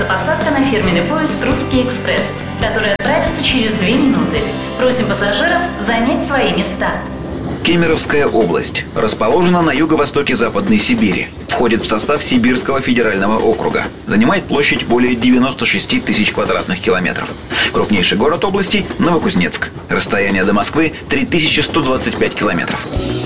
посадка на фирменный поезд «Русский экспресс», который отправится через 2 минуты. Просим пассажиров занять свои места. Кемеровская область расположена на юго-востоке Западной Сибири. Входит в состав Сибирского федерального округа. Занимает площадь более 96 тысяч квадратных километров. Крупнейший город области – Новокузнецк. Расстояние до Москвы – 3125 километров.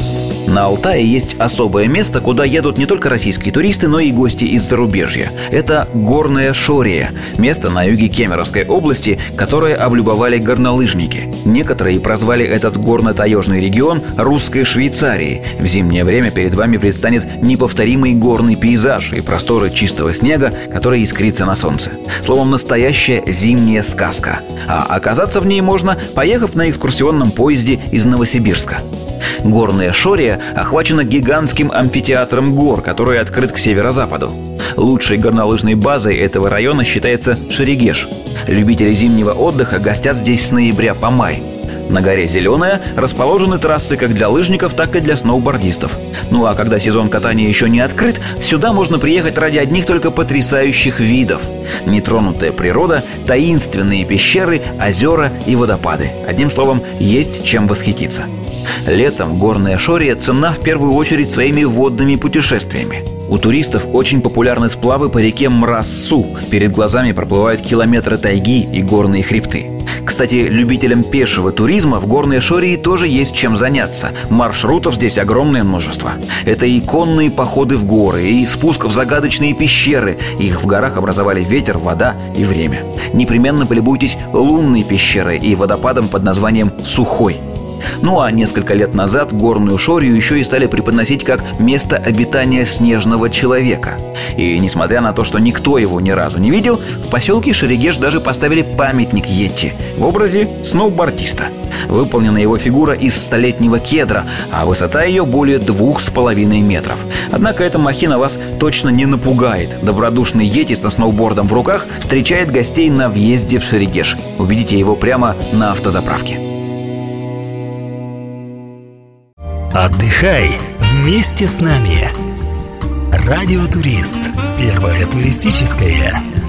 На Алтае есть особое место, куда едут не только российские туристы, но и гости из зарубежья. Это Горная Шория, место на юге Кемеровской области, которое облюбовали горнолыжники. Некоторые прозвали этот горно-таежный регион русской Швейцарией. В зимнее время перед вами предстанет неповторимый горный пейзаж и просторы чистого снега, который искрится на солнце. Словом, настоящая зимняя сказка. А оказаться в ней можно, поехав на экскурсионном поезде из Новосибирска. Горная Шория охвачена гигантским амфитеатром гор, который открыт к северо-западу. Лучшей горнолыжной базой этого района считается Шерегеш. Любители зимнего отдыха гостят здесь с ноября по май. На горе Зеленая расположены трассы как для лыжников, так и для сноубордистов. Ну а когда сезон катания еще не открыт, сюда можно приехать ради одних только потрясающих видов. Нетронутая природа, таинственные пещеры, озера и водопады. Одним словом, есть чем восхититься. Летом Горная Шория ценна в первую очередь своими водными путешествиями. У туристов очень популярны сплавы по реке Мрассу. Перед глазами проплывают километры тайги и горные хребты. Кстати, любителям пешего туризма в Горной Шории тоже есть чем заняться. Маршрутов здесь огромное множество. Это и конные походы в горы, и спуск в загадочные пещеры. Их в горах образовали ветер, вода и время. Непременно полюбуйтесь лунной пещерой и водопадом под названием Сухой. Ну а несколько лет назад Горную Шорию еще и стали преподносить как место обитания снежного человека. И несмотря на то, что никто его ни разу не видел, в поселке Шерегеш даже поставили памятник Йети в образе сноубордиста. Выполнена его фигура из столетнего кедра, а высота ее более 2,5 метров. Однако эта махина вас точно не напугает. Добродушный Йети со сноубордом в руках встречает гостей на въезде в Шерегеш. Увидите его прямо на автозаправке. Отдыхай вместе с нами. Радио Турист. Первое туристическое.